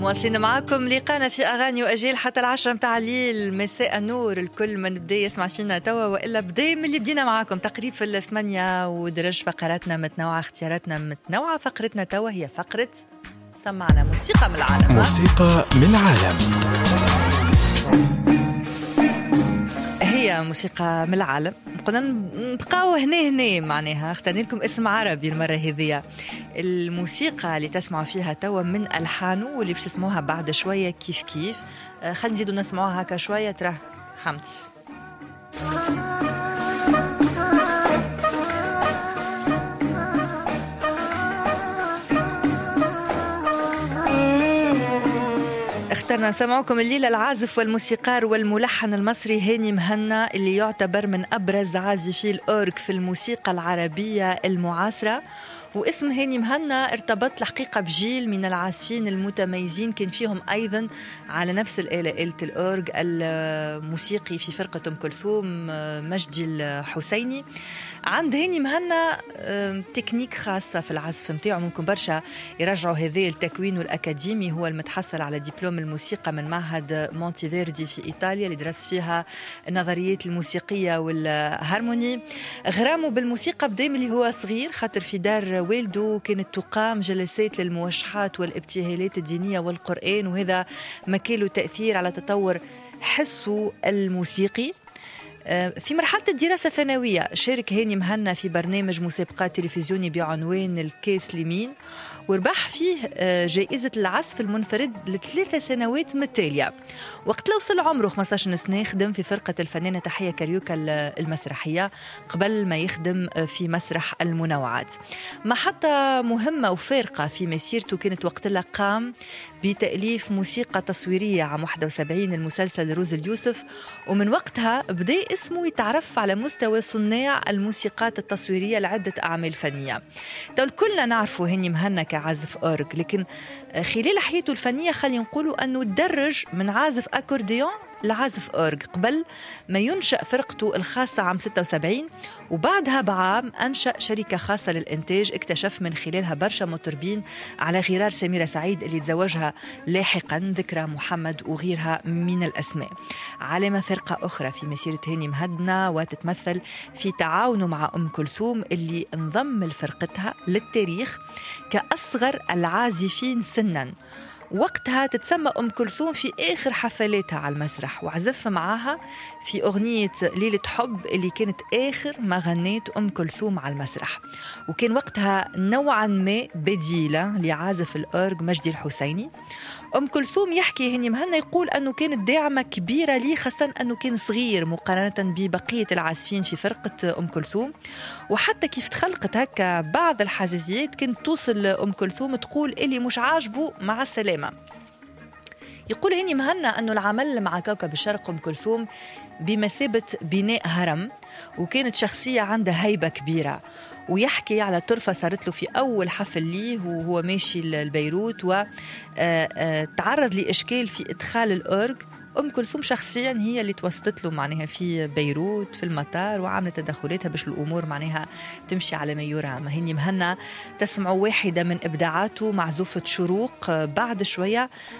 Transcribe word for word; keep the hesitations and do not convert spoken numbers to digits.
مواصلين معاكم لقانا في أغاني وأجيال حتى العشرة متاع الليل. مساء النور الكل من بدا يسمع فينا توا وإلا بدا من اللي بدينا معاكم تقريب في الثمانية ودرج فقراتنا متنوعة، اختياراتنا متنوعة. فقرتنا توا هي فقرة سمعنا موسيقى من العالم. موسيقى من العالم هي موسيقى من العالم. قلنا نبقاو هنا هنا معناها اختارنا لكم اسم عربي المرة هذية. الموسيقى اللي تسمعوا فيها توا من ألحانه واللي باش تسمعوها بعد شوية كيف كيف. خلينا نزيدوا نسمعوها هكا شوية. ترى حمد اخترنا نسمعكم الليلة العازف والموسيقار والملحن المصري هاني مهنا، اللي يعتبر من أبرز عازفي الأورغ في الموسيقى العربية المعاصرة. واسم هاني مهنا ارتبط الحقيقة بجيل من العازفين المتميزين كان فيهم أيضا على نفس الآلة، آلة الأورغ، الموسيقي في فرقة أم كلثوم مجدي الحسيني. عند هاني مهنا تكنيك خاصة في العزف متاعه، ممكن برشا يرجعوا هذه التكوين الأكاديمي. هو المتحصل على دبلوم الموسيقى من معهد مونتيفيردي في إيطاليا اللي درس فيها النظريات الموسيقية والهارموني. غرامه بالموسيقى بدا من اللي هو صغير، خاطر في دار والده كانت تقام جلسات للموشحات والابتهالات الدينية والقرآن، وهذا ما كان له تأثير على تطور حسه الموسيقي. في مرحلة الدراسة الثانوية شارك هاني مهنا في برنامج مسابقات تلفزيوني بعنوان الكاس لمين، وربح فيه جائزة العزف المنفرد لثلاثة سنوات متتالية. وقت لو وصل عمره خمسة عشر سنة خدم في فرقة الفنانة تحية كاريوكا المسرحية قبل ما يخدم في مسرح المنوعات. محطة مهمة وفارقة في مسيرته كانت وقت اللي قام بتأليف موسيقى تصويرية عام واحد وسبعين المسلسل روز اليوسف، ومن وقتها بدأ اسمه يتعرف على مستوى صناع الموسيقات التصويرية لعدة أعمال فنية. تو كلنا نعرفه هاني مهنا كعازف أورغ، لكن خلال حياته الفنية خلينا نقولوا أنه تدرج من عازف أكورديون لعازف أورغ قبل ما ينشأ فرقته الخاصة عام ستة وسبعين، وبعدها بعام أنشأ شركة خاصة للإنتاج اكتشف من خلالها برشا مطربين على غرار سميرة سعيد اللي تزوجها لاحقا، ذكرى محمد وغيرها من الأسماء. علامة فرقة أخرى في مسيرة هاني مهنا وتتمثل في تعاونه مع أم كلثوم اللي انضم لفرقتها للتاريخ كأصغر العازفين سنا. وقتها تتسمى أم كلثوم في آخر حفلاتها على المسرح، وعزف معاها في أغنية ليلة حب اللي كانت آخر ما غنيت أم كلثوم على المسرح. وكان وقتها نوعا ما بديلة لعازف الأورغ مجدي الحسيني. أم كلثوم يحكي هاني مهنا يقول أنه كانت داعمة كبيرة لي، خاصة أنه كان صغير مقارنة ببقية العازفين في فرقة أم كلثوم. وحتى كيف تخلقت هكا بعض الحساسيات كانت توصل أم كلثوم تقول اللي مش عاجبه مع السلامة. يقول هاني مهنا أنه العمل مع كوكب الشرق أم كلثوم بمثابة بناء هرم، وكانت شخصية عندها هيبة كبيرة. ويحكي على طرفة صارت له في أول حفل ليه وهو ماشي لبيروت، وتعرض لإشكال في إدخال الأورغ. أم كلثوم شخصيا هي اللي توسطت له معناها في بيروت في المطار، وعملت تدخلاتها باش الأمور معناها تمشي على ما يرام. هاني مهنا تسمعوا واحدة من إبداعاته معزوفة شروق. بعد شوية